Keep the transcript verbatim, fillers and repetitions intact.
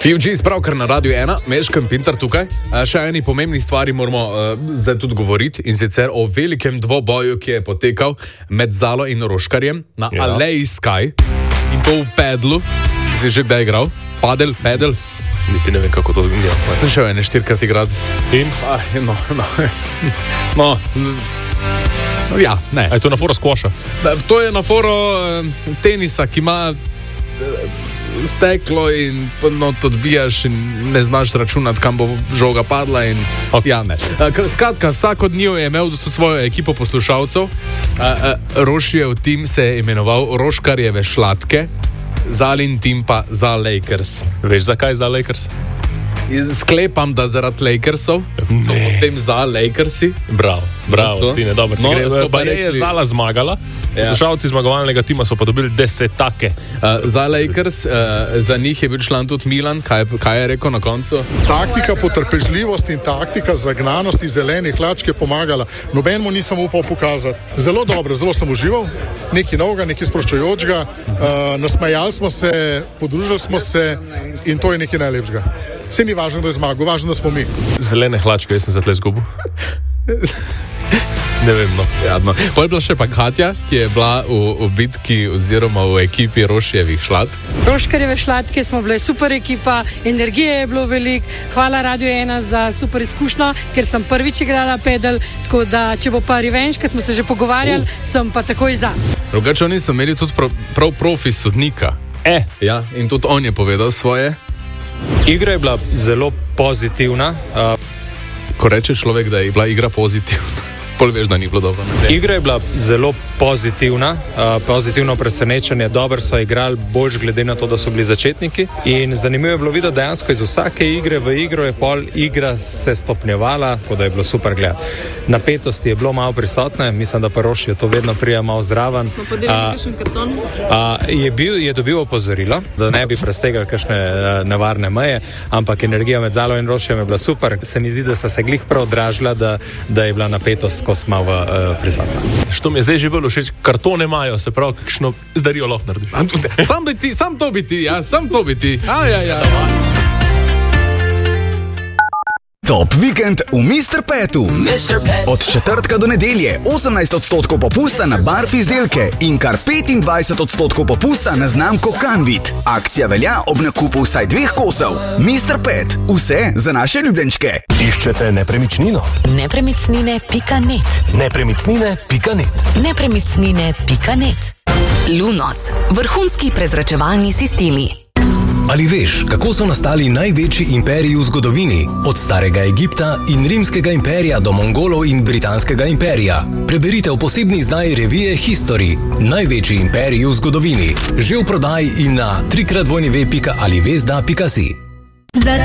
Fuji spravkar na Radio ena, Meškem Pintar tukaj. Še eni pomembni stvari moramo uh, zdaj tudi govoriti, in sicer o velikem dvoboju, ki je potekal med Zalo in Roškarjem na ja. Aleji Sky. In to v pedlu. Si že kdaj igral? Padel, pedel? Niti ne vem, kako to zgleda. Ja, sem šel ene štirikrat igrati. In? Ah, no, no. no. Ja, ne. A je to na foro skvoša? To je na foro uh, tenisa, ki ima uh, steklo in no, to odbijaš in ne znaš računati, kam bo žoga padla in okay. Ja, ne. Uh, skratka, vsak od njih je imel tudi svojo ekipo poslušalcev. Uh, uh, Rošijev tim se je imenoval Roškarjeve šlatke, Zalin tim pa za Lakers. Veš, zakaj za Lakers? Sklepam, da zaradi Lakersov so potem za Lakersi. Bravo, bravo, sine, dobro. No, so pa rekli... je Zala zmagala, ja. Poslušalci zmagovalnega tima so pa dobili desetake. Uh, za Lakers, uh, za njih je bil član tudi Milan. Kaj, kaj je rekel na koncu? Taktika potrpežljivosti in taktika zagnanosti zelenih hlačk je pomagala. Nobenemu nisem upal pokazati. Zelo dobro, zelo sem užival. Nekaj novega, nekaj sproščujočega. Uh, nasmejali smo se, podružili smo se in to je nekaj najlepšega. Vse ni važno, da je zmagal, važno, da smo mi. Zelene hlačke, jaz sem se tle zgubil. Ne vem, no. Ja, no. To je bila še pa Katja, ki je bila v, v bitki oziroma v ekipi Rošijevih šlatk. Roškarjeve šlatke smo bile super ekipa, energije je bilo veliko. Hvala Radio ena za super izkušnjo, ker sem prvič igrala pedal, tako da če bo pa revenge, ker smo se že pogovarjali, uh. sem pa takoj za. Drugače oni so imeli tudi prav, prav profi sodnika. E. Ja, in tudi on je povedal svoje. Igra je bila zelo pozitivna. Uh, Ko reče človek, da je bila igra pozitivna, pol veš, da ni bilo dobro. Ne? Igra je bila zelo pozitivna, uh, pozitivno presenečenje, dobro so igrali, boljš glede na to, da so bili začetniki. In zanimivo je bilo videti, da dejansko iz vsake igre v igro je pol igra se stopnjevala, tako da je bilo super gledati. Napetosti je bilo malo prisotne, mislim, da pa Roši je to vedno prija malo zraven. Smo podelili kakšen karton? Uh, je, bil, je dobil opozorilo, da ne bi presegali kakšne uh, nevarne meje, ampak energija med Zalo in Rošijem je bila super. Se mi zdi, da sta se glih prav dražila, da, da je bila napetost, ko smo v uh, prisotna. Što mi je zdaj že bilo všeč, kartone imajo, se pravi, kakšno zdarijo lahko narediš. Sam bi ti, sam to bi ti, ja, sam to bi ti. Aj, aj, aj. Top vikend v mister Petu. mister Pet. Od četrtka do nedelje osemnajst odstotkov popusta na barf izdelke in kar petindvajset odstotkov popusta na znamko Canvit. Akcija velja ob nakupu vsaj dveh kosov. mister Pet. Vse za naše ljubljenčke. Iščete nepremičnino? Nepremičnine pika net. Nepremičnine pika net. Nepremičnine pika net. Lunos. Vrhunski prezračevalni sistemi. Ali veš, kako so nastali največji imperiji v zgodovini? Od starega Egipta in rimskega imperija do Mongolov in britanskega imperija. Preberite v posebni izdaji revije History. Največji imperiji v zgodovini. Že v prodaji in na trikrat dvojni ve pika ali vezda pika si.